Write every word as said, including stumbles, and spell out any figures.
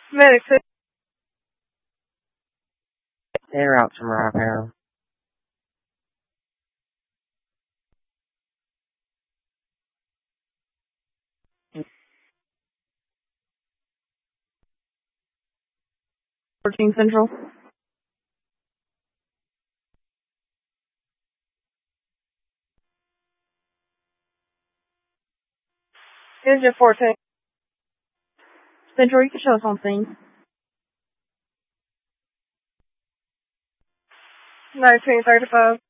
Medic six. Air out some repair. fourteen Central. Engine fourteen. Central, you can show us on scene. nineteen thirty-five.